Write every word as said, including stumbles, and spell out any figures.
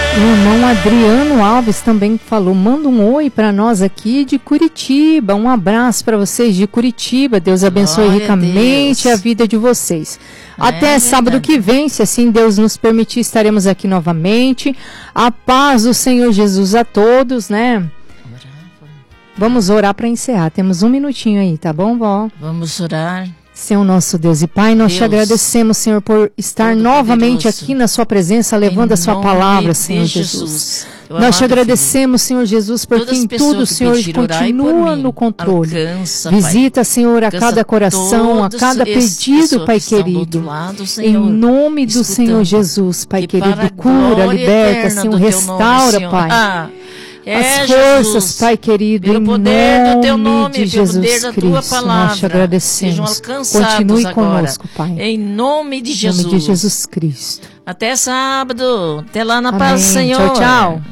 O irmão Adriano Alves também falou, manda um oi para nós aqui de Curitiba, um abraço para vocês de Curitiba, Deus abençoe Glória ricamente a, a vida de vocês. É, Até é sábado que vem, se assim Deus nos permitir, estaremos aqui novamente. A paz do Senhor Jesus a todos, né? Vamos orar para encerrar, temos um minutinho aí, tá bom, vó? Vamos orar. Senhor nosso Deus e Pai, nós Deus, te agradecemos, Senhor, por estar novamente poderoso. aqui na sua presença, levando em a sua palavra, Senhor Jesus. Jesus. Nós te agradecemos, Senhor Jesus, porque em tudo o Senhor continua no controle. Alcança, Visita, Senhor, a cada coração, a cada pedido, Pai querido. Lado, em nome do Senhor Jesus, Pai querido, cura, liberta, Senhor, restaura, nome, Pai. Ah. É, as forças, Jesus, Pai querido, pelo poder nome do teu nome, de Jesus pelo poder da Cristo, tua palavra, nós te agradecemos. Continue agora, conosco, Pai. Em nome de Jesus. Em nome de Jesus Cristo. Até sábado. Até lá na Amém. paz do Senhor. Tchau, tchau.